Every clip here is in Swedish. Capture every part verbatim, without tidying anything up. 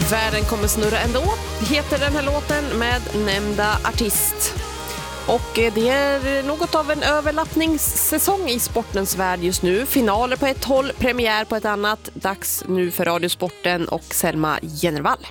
Världen kommer snurra ändå, heter den här låten med nämnda artist. Och det är något av en överlappningssäsong i sportens värld just nu. Finaler på ett håll, premiär på ett annat. Dags nu för Radiosporten och Selma Jennervall.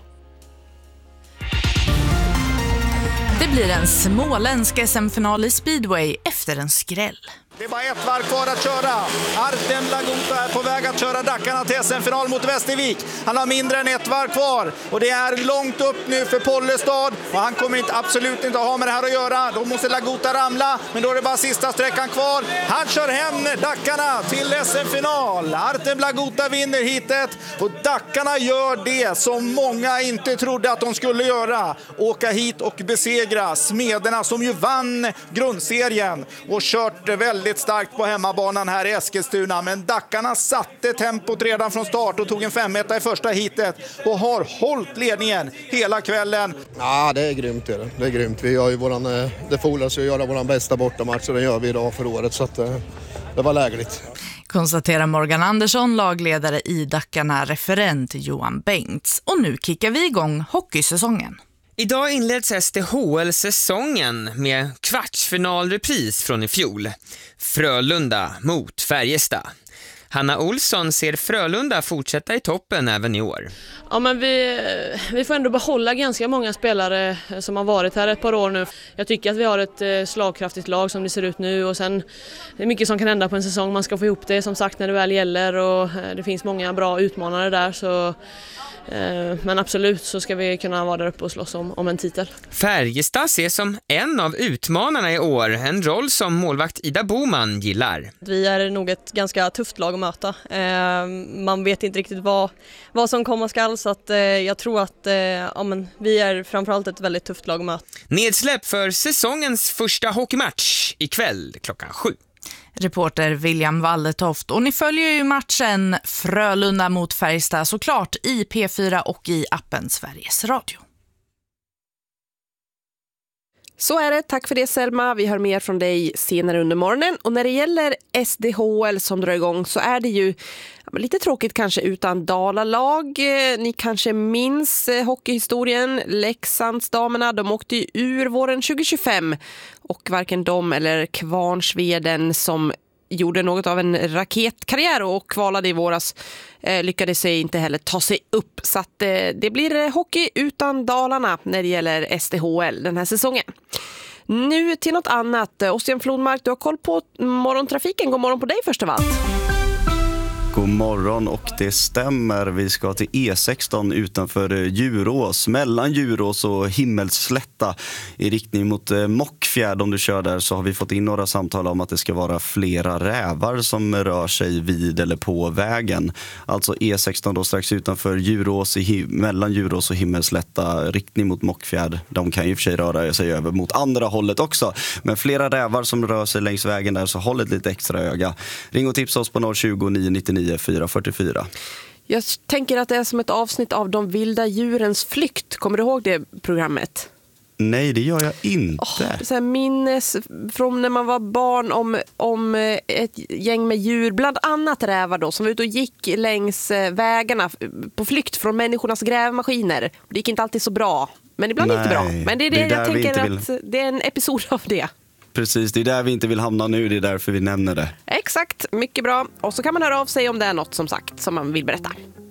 Det blir en småländsk S M-final i speedway efter en skräll. Det är bara ett varv kvar att köra. Artem Lagota är på väg att köra Dackarna till S M-final mot Västervik. Han har mindre än ett varv kvar. Och det är långt upp nu för Pollestad. Och han kommer inte, absolut inte att ha med det här att göra. Då måste Lagota ramla. Men då är det bara sista sträckan kvar. Han kör hem Dackarna till S M-final. Artem Lagota vinner hitet. Och Dackarna gör det som många inte trodde att de skulle göra. Åka hit och besegra Smederna som ju vann grundserien. Och kört väldigt väldigt starkt på hemmabanan här i Eskilstuna, men Dackarna satte tempot redan från start och tog en femetta i första hitet och har hållit ledningen hela kvällen. Ja, det är grymt det. Det är grymt. Vi gör ju våran, det fordras ju att göra våran bästa bortamatch och det gör vi idag för året, så att det var lägligt. Konstaterar Morgan Andersson, lagledare i Dackarna, referent Johan Bengts. Och nu kickar vi igång hockeysäsongen. Idag inleds S D H L-säsongen med kvartsfinalrepris från i fjol. Frölunda mot Färjestad. Hanna Olsson ser Frölunda fortsätta i toppen även i år. Ja, men vi, vi får ändå behålla ganska många spelare som har varit här ett par år nu. Jag tycker att vi har ett slagkraftigt lag som det ser ut nu, och sen det är mycket som kan hända på en säsong. Man ska få ihop det som sagt när det väl gäller, och det finns många bra utmanare där, så men absolut så ska vi kunna vara där uppe och slåss om, om en titel. Färjestad ses som en av utmanarna i år, en roll som målvakt Ida Boman gillar. Vi är nog ett ganska tufft lag att möta. Eh, man vet inte riktigt vad, vad som kommer skall, så att, eh, jag tror att eh, ja, men vi är framförallt ett väldigt tufft lag att möta. Nedsläpp för säsongens första hockeymatch ikväll klockan sju. Reporter William Walletoft, och ni följer ju matchen Frölunda mot Färjestad såklart i P fyra och i appen Sveriges Radio. Så är det, tack för det Selma. Vi hör mer från dig senare under morgonen. Och när det gäller S D H L som drar igång så är det ju ja, lite tråkigt kanske utan Dalalag. Ni kanske minns hockeyhistorien. Leksandsdamerna, de åkte ju ur våren tjugo tjugofem. Och varken de eller Kvarnsveden som gjorde något av en raketkarriär och kvalade i våras eh, lyckades sig inte heller ta sig upp. Så att, eh, det blir hockey utan Dalarna när det gäller S D H L den här säsongen. Nu till något annat. Ossian Flodmark, du har koll på morgontrafiken. God morgon på dig först av allt. God morgon, och det stämmer. Vi ska till E sexton utanför Djurås, mellan Djurås och Himmelslätta i riktning mot Mockfjärd. Om du kör där så har vi fått in några samtal om att det ska vara flera rävar som rör sig vid eller på vägen. Alltså E sexton då strax utanför Djurås, i, mellan Djurås och Himmelslätta, riktning mot Mockfjärd. De kan ju för sig röra sig över mot andra hållet också. Men flera rävar som rör sig längs vägen där, så håll ett lite extra öga. Ring och tipsa oss på noll tjugo, nio nittionio, fyra fyra fyra. Jag tänker att det är som ett avsnitt av De vilda djurens flykt. Kommer du ihåg det programmet? Nej, det gör jag inte. Oh, så här minnes från när man var barn om, om ett gäng med djur, bland annat rävar då, som var ute och gick längs vägarna på flykt från människornas grävmaskiner. Det gick inte alltid så bra, men ibland Nej, gick det bra. Men det är det, det jag tänker vill... att det är en episod av det. Precis, det är där vi inte vill hamna nu, det är därför vi nämner det. Exakt, mycket bra. Och så kan man höra av sig om det är något som sagt som man vill berätta.